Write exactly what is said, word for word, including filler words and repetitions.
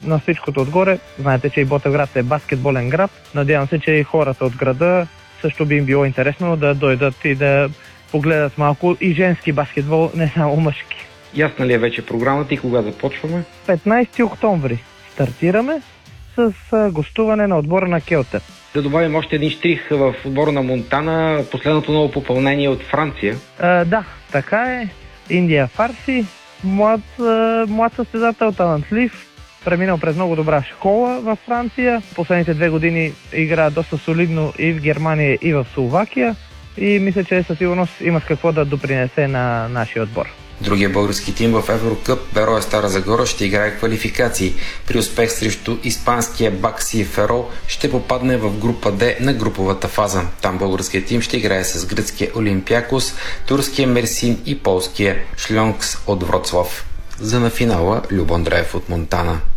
На всичкото отгоре, знаете, че и Ботевград е баскетболен град. Надявам се, че и хората от града също би им било интересно да дойдат и да погледат малко и женски баскетбол, не само мъжки. Ясна ли е вече програмата и кога започваме? петнайсети октомври стартираме с гостуване на отбора на Келтър. Да добавим още един щрих в отбора на Монтана, последното ново попълнение от Франция. А, да, така е. Индия Фарси, млад, млад състезател, талантлив, преминал през много добра школа във Франция. Последните две години игра доста солидно и в Германия, и в Словакия. И мисля, че със сигурност има с какво да допринесе на нашия отбор. Другия български тим в Еврокъп, Берое Стара Загора, ще играе квалификации. При успех срещу испанския Бакси Ферол ще попадне в група Д на груповата фаза. Там българският тим ще играе с гръцкия Олимпиакос, турския Мерсин и полския Шльонкс от Вроцлав. За на финала Любо Андреев от Монтана.